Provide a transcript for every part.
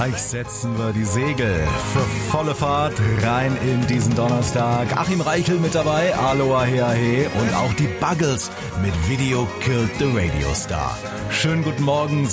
Gleich setzen wir die Segel für volle Fahrt rein in diesen Donnerstag. Achim Reichel mit dabei, Aloha Heahe und auch die Buggles mit Video Killed the Radio Star. Schönen guten Morgen,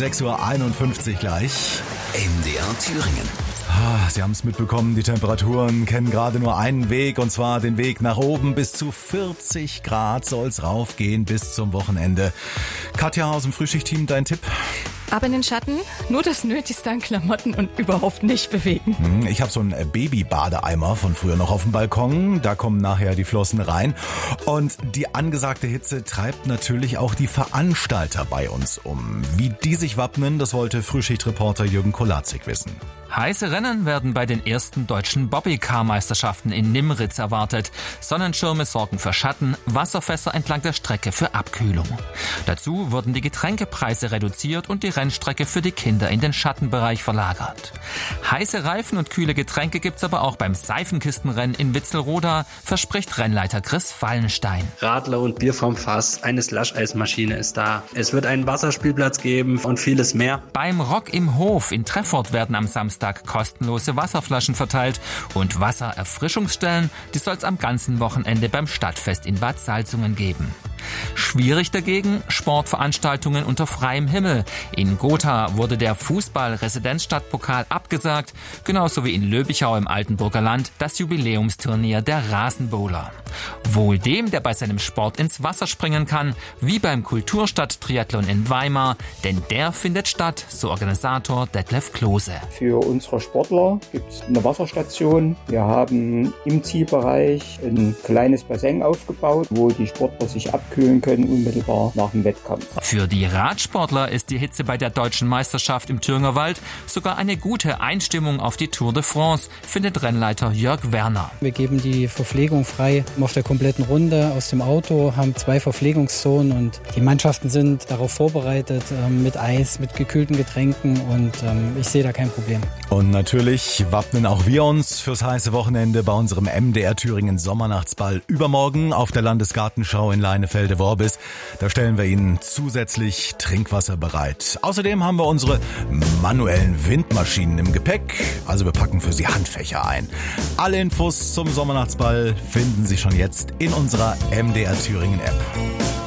6:51 Uhr gleich. MDR Thüringen. Sie haben es mitbekommen, die Temperaturen kennen gerade nur einen Weg, und zwar den Weg nach oben. Bis zu 40 Grad soll es raufgehen bis zum Wochenende. Katja aus dem Frühschichtteam, dein Tipp? Aber in den Schatten, nur das Nötigste an Klamotten und überhaupt nicht bewegen. Ich habe so einen Baby-Badeeimer von früher noch auf dem Balkon. Da kommen nachher die Flossen rein. Und die angesagte Hitze treibt natürlich auch die Veranstalter bei uns um. Wie die sich wappnen, das wollte Frühschichtreporter Jürgen Kolazik wissen. Heiße Rennen werden bei den ersten deutschen Bobbycar-Meisterschaften in Nimritz erwartet. Sonnenschirme sorgen für Schatten, Wasserfässer entlang der Strecke für Abkühlung. Dazu wurden die Getränkepreise reduziert und die Rennstrecke für die Kinder in den Schattenbereich verlagert. Heiße Reifen und kühle Getränke gibt's aber auch beim Seifenkistenrennen in Witzelroda, verspricht Rennleiter Chris Fallenstein. Radler und Bier vom Fass, eine Slush-Eismaschine ist da. Es wird einen Wasserspielplatz geben und vieles mehr. Beim Rock im Hof in Treffort werden am Samstag kostenlose Wasserflaschen verteilt und Wassererfrischungsstellen, die soll es am ganzen Wochenende beim Stadtfest in Bad Salzungen geben. Schwierig dagegen Sportveranstaltungen unter freiem Himmel. In Gotha wurde der Fußball-Residenzstadtpokal abgesagt, genauso wie in Löbichau im Altenburger Land das Jubiläumsturnier der Rasenbowler. Wohl dem, der bei seinem Sport ins Wasser springen kann, wie beim Kulturstadt-Triathlon in Weimar, denn der findet statt, so Organisator Detlef Klose. Für unsere Sportler gibt es eine Wasserstation. Wir haben im Zielbereich ein kleines Bassin aufgebaut, wo die Sportler sich abkühlen können, unmittelbar nach dem Wettkampf. Für die Radsportler ist die Hitze bei der deutschen Meisterschaft im Thüringer Wald sogar eine gute Einstimmung auf die Tour de France, findet Rennleiter Jörg Werner. Wir geben die Verpflegung frei auf der kompletten Runde aus dem Auto, haben 2 Verpflegungszonen und die Mannschaften sind darauf vorbereitet, mit Eis, mit gekühlten Getränken, und ich sehe da kein Problem. Und natürlich wappnen auch wir uns fürs heiße Wochenende bei unserem MDR Thüringen Sommernachtsball übermorgen auf der Landesgartenschau in Leinefelde-Worbis. Da stellen wir Ihnen zusätzlich Trinkwasser bereit. Außerdem haben wir unsere manuellen Windmaschinen im Gepäck. Also wir packen für Sie Handfächer ein. Alle Infos zum Sommernachtsball finden Sie schon jetzt in unserer MDR Thüringen App.